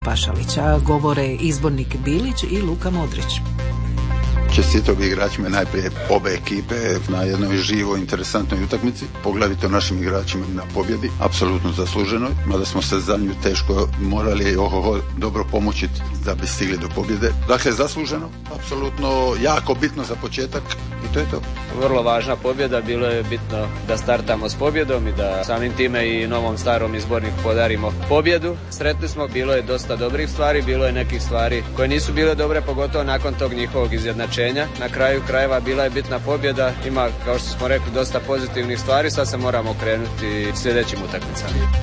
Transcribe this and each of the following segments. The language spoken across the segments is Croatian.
Pašalića, govore izbornik Bilić i Luka Modrić. Čestitao bi igračima najprije obe ekipe na jednoj živoj, interesantnoj utakmici, poglavito našim igračima na pobjedi, apsolutno zasluženoj, mada smo se za nju teško morali dobro pomoći da bi stigli do pobjede. Dakle, zasluženo, apsolutno jako bitno za početak i to je to. Vrlo važna pobjeda, bilo je bitno da startamo s pobjedom i da samim time i novom starom izborniku podarimo pobjedu. Sretni smo, bilo je dosta dobrih stvari, bilo je nekih stvari koje nisu bile dobre, pogotovo nakon tog njihovog izjednačenja. Na kraju krajeva bila je bitna pobjeda, ima, kao što smo rekli, dosta pozitivnih stvari, sad se moramo krenuti sljedećim utakmicama.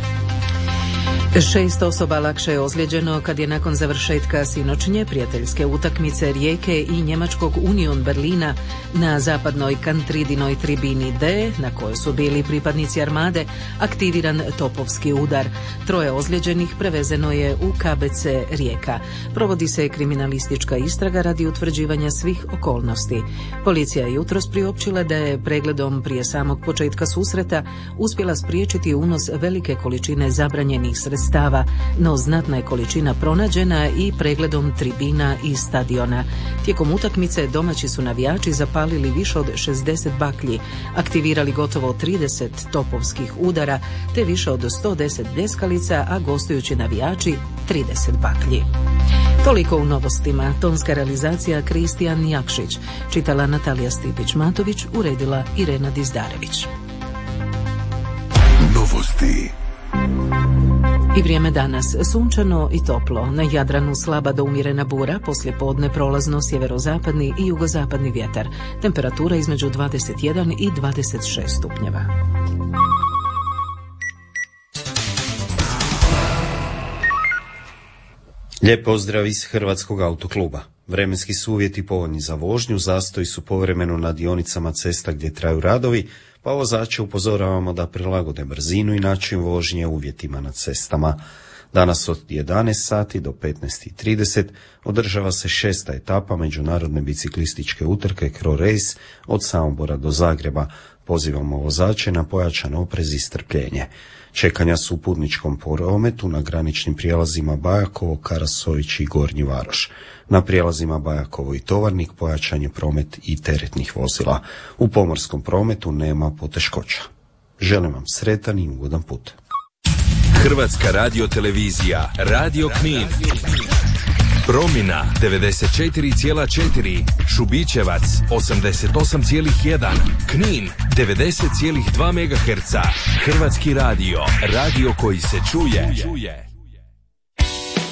6 osoba lakše je ozlijeđeno kad je nakon završetka sinoćnje prijateljske utakmice Rijeke i njemačkog Union Berlina na zapadnoj Kantridinoj tribini D, na kojoj su bili pripadnici armade, aktiviran topovski udar. 3 ozlijeđenih prevezeno je u KBC Rijeka. Provodi se kriminalistička istraga radi utvrđivanja svih okolnosti. Policija je jutros priopćila da je pregledom prije samog početka susreta uspjela spriječiti unos velike količine zabranjenih sredstava, no znatna je količina pronađena i pregledom tribina i stadiona. Tijekom utakmice domaći su navijači zapalili više od 60 baklji, aktivirali gotovo 30 topovskih udara te više od 110 bljeskalica, a gostujući navijači 30 baklji. Toliko u novostima. Tonska realizacija Kristijan Jakšić, čitala Natalija Stipić-Matović, uredila Irena Dizdarević. Novosti. I vrijeme danas sunčano i toplo. Na Jadranu slaba do umjerena bura, poslijepodne prolazno sjeverozapadni i jugozapadni vjetar. Temperatura između 21 i 26 stupnjeva. Lijep pozdrav iz Hrvatskog autokluba. Vremenski su uvjeti povoljni za vožnju, zastoji su povremeno na dionicama cesta gdje traju radovi, pa vozače upozoravamo da prilagode brzinu i način vožnje uvjetima na cestama. Danas od 11 sati do 15:30 održava se 6. etapa međunarodne biciklističke utrke Cro Race od Samobora do Zagreba. Pozivamo vozače na pojačan oprez i strpljenje. Čekanja su u putničkom prometu na graničnim prijelazima Bajakovo, Karasović i Gornji Varoš. Na prijelazima Bajakovo i Tovarnik pojačan je promet i teretnih vozila. U pomorskom prometu nema poteškoća. Želim vam sretan i ugodan put. Hrvatska radiotelevizija, Radio Knin. Promina 94,4, Šubićevac 88,1, Knin 90,2 MHz. Hrvatski radio, radio koji se čuje.